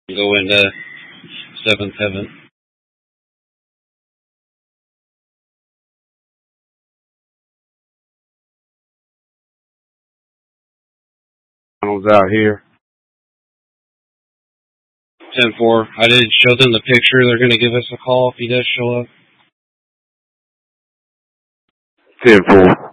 Go into 7-7. Was out here. 10-4. I did show them the picture. They're going to give us a call if he does show up. 10-4.